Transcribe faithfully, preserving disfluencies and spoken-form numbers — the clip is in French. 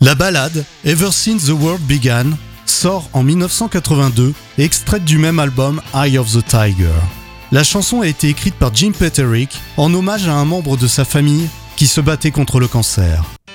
La ballade Ever Since the World Began sort en dix-neuf cent quatre-vingt-deux, extraite du même album Eye of the Tiger. La chanson a été écrite par Jim Peterick en hommage à un membre de sa famille qui se battait contre le cancer.